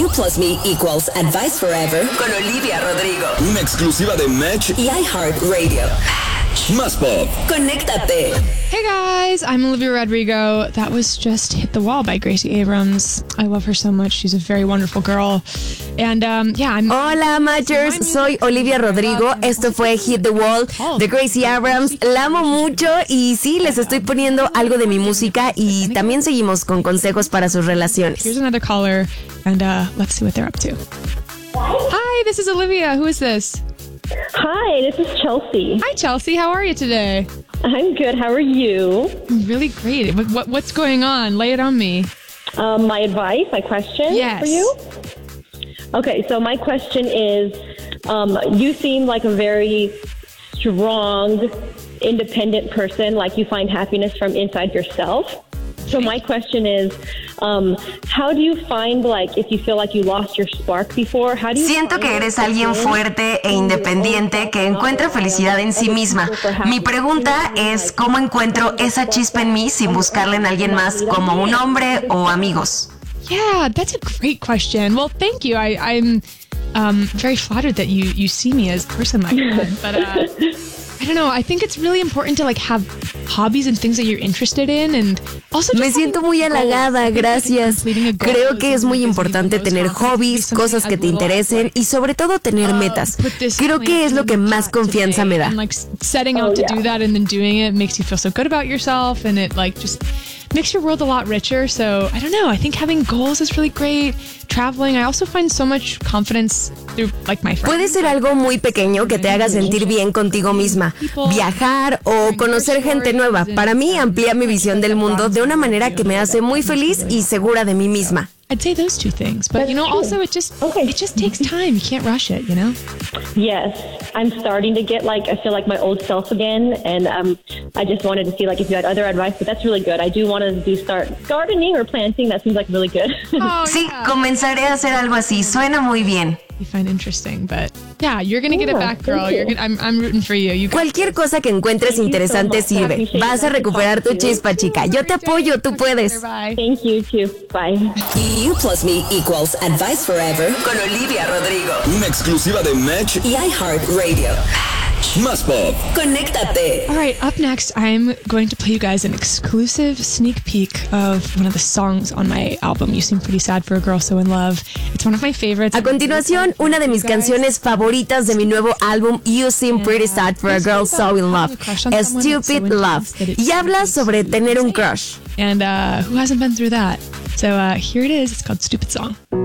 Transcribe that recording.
You plus me equals advice forever con Olivia Rodrigo. Una exclusiva de Match y iHeartRadio. Más Pop. Conéctate. Hey guys, I'm Olivia Rodrigo. That was just Hit the Wall by Gracie Abrams. I love her so much. She's a very wonderful girl. And Hola, Matchers. Soy Olivia Rodrigo. Esto fue Hit the Wall de Gracie Abrams. La amo mucho y sí, les estoy poniendo algo de mi música y también seguimos con consejos para sus relaciones. Here's another caller and let's see what they're up to. Hi, this is Olivia. Who is this? Hi, this is Chelsea. Hi, Chelsea. How are you today? I'm good. How are you? Really great. What's going on? Lay it on me. My advice, my question for you? Okay, so my question is, you seem like a very strong, independent person, like you find happiness from inside yourself. So my question is, how do you find, like, if you feel like you lost your spark before, how do you Siento que eres alguien fuerte e independiente que encuentra felicidad en sí misma. Mi pregunta es, ¿cómo encuentro esa chispa en mí sin buscarla en alguien más como un hombre o amigos? Yeah, that's a great question. Well, thank you. I'm very flattered that you see me as a person like that. But I don't know. I think it's really important to have hobbies and things that you're interested in, and also me siento muy halagada, gracias. Creo que es muy importante tener hobbies, cosas que te interesen y sobre todo tener metas. Creo que es lo que más confianza me da. Setting out to do that and then doing it makes you feel so good about yourself, and it just makes your world a lot richer. So I don't know. I think having goals is really great. Traveling, I also find so much confidence through my friends. Puede ser algo muy pequeño que te haga sentir bien contigo misma. Viajar o conocer gente nueva. Para mí amplía mi visión del mundo de una manera que me hace muy feliz y segura de mí misma. I'd say those two things, but also it just takes time. You can't rush it, Yes, I'm starting to get I feel like my old self again, and I just wanted to see if you had other advice, but that's really good. I do want to start gardening or planting. That seems really good. Sí, comenzaré a hacer algo así. Suena muy bien. You find interesting, but yeah, you're gonna get it back, girl. I'm rooting for you. Cualquier cosa que encuentres interesante sirve. Vas a recuperar tu chispa, chica. Yo te apoyo, tú puedes. Thank you too. Bye. You plus me equals advice forever con Olivia Rodrigo. Una exclusiva de Match y iHeartRadio. Más Pop. Conéctate. All right, up next, I'm going to play you guys an exclusive sneak peek of one of the songs on my album, You Seem Pretty Sad for a Girl So in Love. It's one of my favorites. A continuación, una de mis canciones favoritas de mi nuevo álbum, You Seem Pretty Sad for a Girl So in Love, Stupid Love. Y habla sobre tener un crush. And who hasn't been through that? So here it is. It's called Stupid Song.